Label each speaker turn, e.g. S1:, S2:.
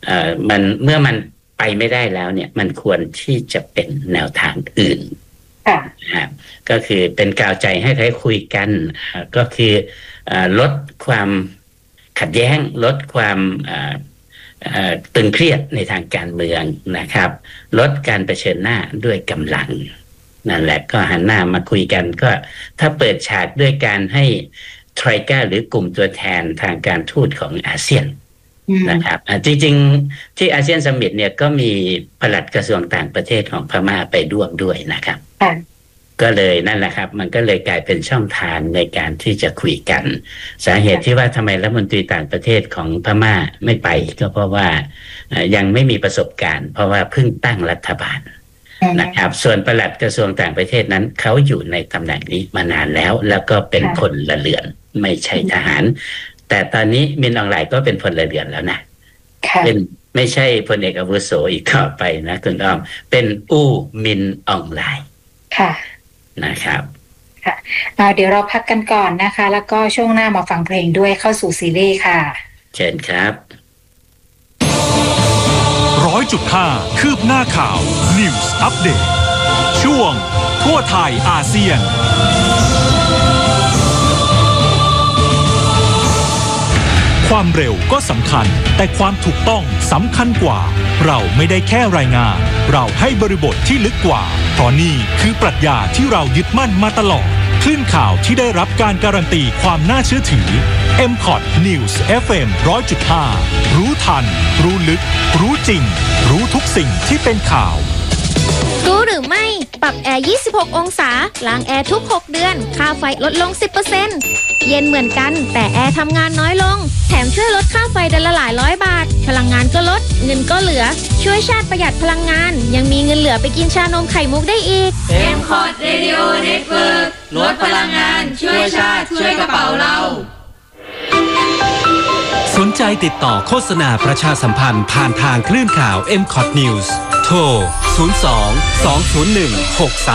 S1: มันเมื่อมันไปไม่ได้แล้วเนี่ยมันควรที่จะเป็นแนวทางอื่นนะครับก็คือเป็นกาวใจให้ใครคุยกันก็คือลดความขัดแย้งลดความตึงเครียดในทางการเมืองนะครับลดการเผชิญหน้าด้วยกำลังนั่นแหละก็หันหน้ามาคุยกันก็ถ้าเปิดฉากด้วยการให้ไทรก้าหรือกลุ่มตัวแทนทางการทูตของอาเซียนนะครับจริงๆที่อาเซียนซัมมิตเนี่ยก็มีปลัดกระทรวงต่างประเทศของพม่าไปร่วมด้วยนะครับก็เลยนั่นแหละครับมันก็เลยกลายเป็นช่องทางในการที่จะคุยกันสาเหตุที่ว่าทำไมรัฐมนตรีต่างประเทศของพม่าไม่ไปก็เพราะว่ายังไม่มีประสบการณ์เพราะว่าเพิ่งตั้งรัฐบาลนะครับส่วนปลัดกระทรวงต่างประเทศนั้นเขาอยู่ในตำแหน่งนี้มานานแล้วก็เป็นพลเรือนไม่ใช่ทหารแต่ตอนนี้มินออนไลน์ก็เป็นพลเรือนแล้วนะเป็นไม่ใช่พลเอกอาวุโสอีกต่อไปนะคุณอ้อมเป็นอู้มินออนไลน์ค่ะนะครับ
S2: ค่ะเดี๋ยวเราพักกันก่อนนะคะแล้วก็ช่วงหน้ามาฟังเพลงด้วยเข้าสู่ซีรีส์ค่ะ
S1: เชิญครับ
S3: 100.5 คืบหน้าข่าว News Update ช่วงทั่วไทยอาเซียนความเร็วก็สำคัญแต่ความถูกต้องสำคัญกว่าเราไม่ได้แค่รายงานเราให้บริบทที่ลึกกว่าเพราะนี่คือปรัชญาที่เรายึดมั่นมาตลอดคลื่นข่าวที่ได้รับการการันตีความน่าเชื่อถือ MCOT News FM 100.5 รู้ทันรู้ลึกรู้จริงรู้ทุกสิ่งที่เป็นข่าว
S4: รู้หรือไม่ปรับแอร์26องศาล้างแอร์ทุก6เดือนค่าไฟลดลง 10% เย็นเหมือนกันแต่แอร์ทำงานน้อยลงแถมช่วยลดค่าไฟเดือนละหลายร้อยบาทพลังงานก็ลดเงินก็เหลือช่วยชาติประหยัดพลังงานยังมีเงินเหลือไปกินชานมไข่มุกได้อีก
S5: MCOT Radio Network ลดพลังงานช่วยชาติช่วยกระเป๋าเรา
S6: สนใจติดต่อโฆษณาประชาสัมพันธ์ผ่านทางคลื่นข่าว MCOT News โทร 02 201 63